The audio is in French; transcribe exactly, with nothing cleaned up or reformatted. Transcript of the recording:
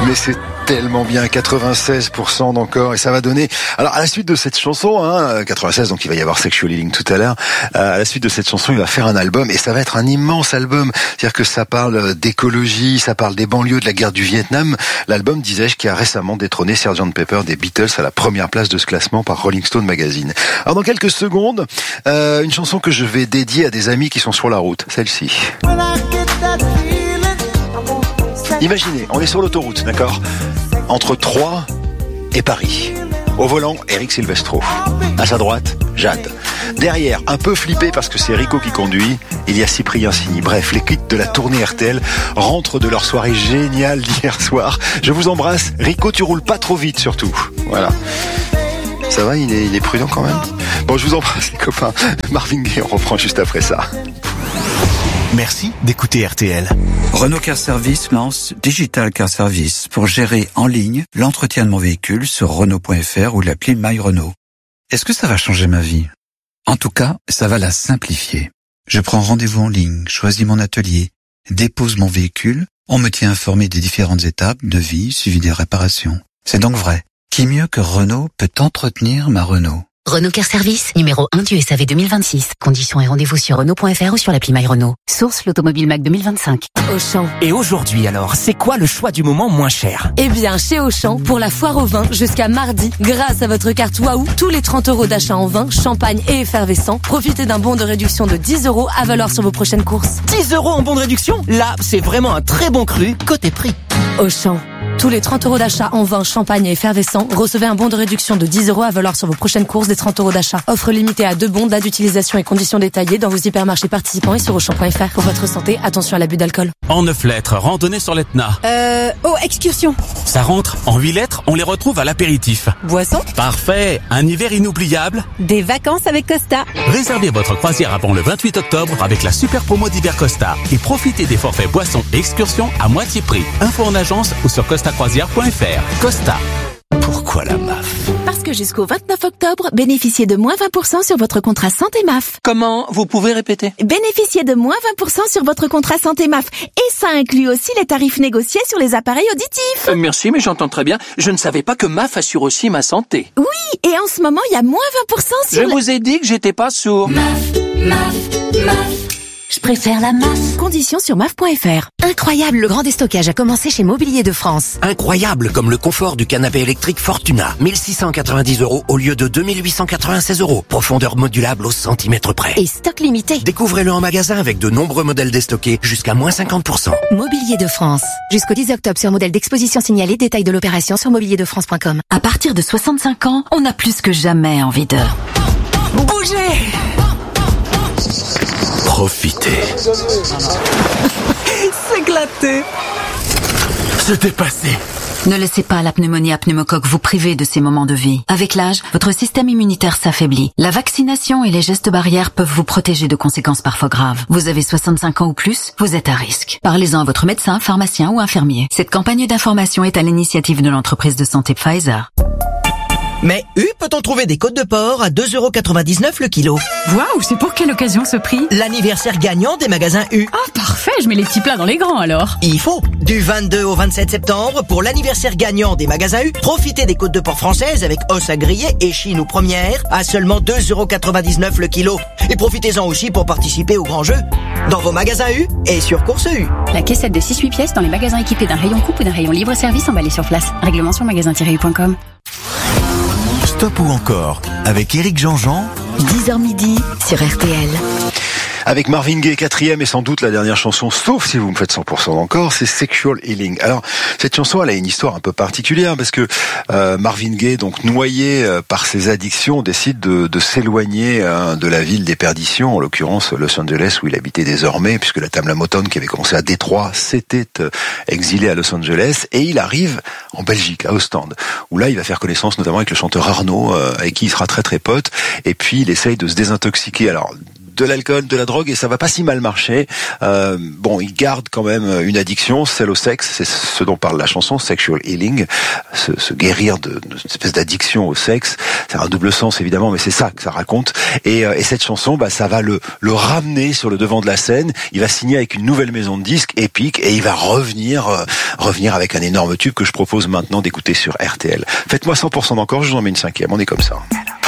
Mais c'est tellement bien, quatre-vingt-seize pour cent d'encore, et ça va donner... Alors, à la suite de cette chanson, hein, quatre-vingt-seize, donc il va y avoir Sexual Healing tout à l'heure, euh, à la suite de cette chanson, il va faire un album, et ça va être un immense album. C'est-à-dire que ça parle d'écologie, ça parle des banlieues, de la guerre du Vietnam. L'album, disais-je, qui a récemment détrôné sergent Pepper des Beatles à la première place de ce classement par Rolling Stone Magazine. Alors, dans quelques secondes, euh, une chanson que je vais dédier à des amis qui sont sur la route, celle-ci. Imaginez, on est sur l'autoroute, d'accord ? Entre Troyes et Paris. Au volant, Eric Silvestro. À sa droite, Jade. Derrière, un peu flippé parce que c'est Rico qui conduit, il y a Cyprien Signy. Bref, l'équipe de la tournée R T L rentre de leur soirée géniale d'hier soir. Je vous embrasse. Rico, tu roules pas trop vite surtout. Voilà. Ça va, il est, il est prudent quand même. Bon, je vous embrasse les copains. Marvin Gaye, on reprend juste après ça. Merci d'écouter R T L. Renault Car Service lance Digital Car Service pour gérer en ligne l'entretien de mon véhicule sur Renault point F R ou l'appli My Renault. Est-ce que ça va changer ma vie ? En tout cas, ça va la simplifier. Je prends rendez-vous en ligne, choisis mon atelier, dépose mon véhicule, on me tient informé des différentes étapes de vie suivi des réparations. C'est donc vrai. Qui mieux que Renault peut entretenir ma Renault ? Renault Car Service, numéro un du S A V deux mille vingt-six. Conditions et rendez-vous sur Renault point F R ou sur l'appli My Renault. Source l'Automobile Mac deux mille vingt-cinq. Auchan. Et aujourd'hui alors, c'est quoi le choix du moment moins cher ? Eh bien, chez Auchan, pour la foire au vin jusqu'à mardi, grâce à votre carte Waouh, tous les trente euros d'achat en vin, champagne et effervescent, profitez d'un bon de réduction de dix euros à valoir sur vos prochaines courses. dix euros en bon de réduction ? Là, c'est vraiment un très bon cru côté prix. Auchan. Tous les trente euros d'achat en vin, champagne et effervescent, recevez un bon de réduction de dix euros à valoir sur vos prochaines courses des trente euros d'achat. Offre limitée à deux bons, date d'utilisation et conditions détaillées dans vos hypermarchés participants et sur auchan point F R. Pour votre santé, attention à l'abus d'alcool. En neuf lettres, randonnée sur l'Etna. Euh... Oh, excursion. Ça rentre. En huit lettres, on les retrouve à l'apéritif. Boisson. Parfait. Un hiver inoubliable. Des vacances avec Costa. Réservez votre croisière avant le vingt-huit octobre avec la super promo d'hiver Costa et profitez des forfaits boissons et excursions à moitié prix. Info en agence ou sur costa croisière point F R. Costa. Pourquoi la M A F ? Parce que jusqu'au vingt-neuf octobre, bénéficiez de moins vingt pour cent sur votre contrat santé M A F. Comment ? Vous pouvez répéter ? Bénéficiez de moins vingt pour cent sur votre contrat santé M A F. Et ça inclut aussi les tarifs négociés sur les appareils auditifs. Euh, merci, mais j'entends très bien. Je ne savais pas que M A F assure aussi ma santé. Oui, et en ce moment, il y a moins vingt pour cent sur... Je le... vous ai dit que j'étais pas sourd. M A F, M A F, M A F. Je préfère la M A F. Conditions sur M A F point F R. Incroyable, le grand déstockage a commencé chez Mobilier de France. Incroyable, comme le confort du canapé électrique Fortuna. mille six cent quatre-vingt-dix euros au lieu de deux mille huit cent quatre-vingt-seize euros. Profondeur modulable au centimètre près. Et stock limité. Découvrez-le en magasin avec de nombreux modèles déstockés jusqu'à moins cinquante pour cent. Mobilier de France. Jusqu'au dix octobre sur modèle d'exposition signalé. Détail de l'opération sur mobilier de france point com. À partir de soixante-cinq ans, on a plus que jamais envie de... Bougez. Profitez. S'éclater. Se dépasser. Ne laissez pas la pneumonie à pneumocoque vous priver de ces moments de vie. Avec l'âge, votre système immunitaire s'affaiblit. La vaccination et les gestes barrières peuvent vous protéger de conséquences parfois graves. Vous avez soixante-cinq ans ou plus, vous êtes à risque. Parlez-en à votre médecin, pharmacien ou infirmier. Cette campagne d'information est à l'initiative de l'entreprise de santé Pfizer. Mais U peut-on trouver des côtes de porc à deux euros quatre-vingt-dix-neuf le kilo. Waouh, c'est pour quelle occasion ce prix ? L'anniversaire gagnant des magasins U. Ah, parfait, je mets les petits plats dans les grands alors. Il faut. Du vingt-deux au vingt-sept septembre, pour l'anniversaire gagnant des magasins U, profitez des côtes de porc françaises avec os à griller, échine ou première à seulement deux euros quatre-vingt-dix-neuf le kilo. Et profitez-en aussi pour participer au grand jeu dans vos magasins U et sur Course U. La caissette de six huit pièces dans les magasins équipés d'un rayon coupe ou d'un rayon libre-service emballé sur place. Règlement sur magasin tiret u point com. Stop ou encore avec Éric Jean-Jean. dix heures midi sur R T L. Avec Marvin Gaye, quatrième et sans doute la dernière chanson, sauf si vous me faites cent pour cent encore, c'est Sexual Healing. Alors, cette chanson, elle a une histoire un peu particulière parce que euh, Marvin Gaye, donc noyé euh, par ses addictions, décide de, de s'éloigner hein, de la ville des perditions, en l'occurrence Los Angeles où il habitait désormais, puisque la Tamla Motown qui avait commencé à Détroit s'était euh, exilée à Los Angeles, et il arrive en Belgique, à Ostende, où là il va faire connaissance notamment avec le chanteur Arnaud, euh, avec qui il sera très très pote, et puis il essaye de se désintoxiquer. Alors, de l'alcool, de la drogue, et ça va pas si mal marcher. Euh, bon, il garde quand même une addiction, celle au sexe, c'est ce dont parle la chanson, Sexual Healing, se, se guérir de, de une espèce d'addiction au sexe. C'est un double sens évidemment, mais c'est ça que ça raconte. Et, euh, et cette chanson, bah, ça va le, le ramener sur le devant de la scène. Il va signer avec une nouvelle maison de disques, Epic, et il va revenir, euh, revenir avec un énorme tube que je propose maintenant d'écouter sur R T L. Faites-moi cent pour cent d'encore, je vous en mets une cinquième. On est comme ça.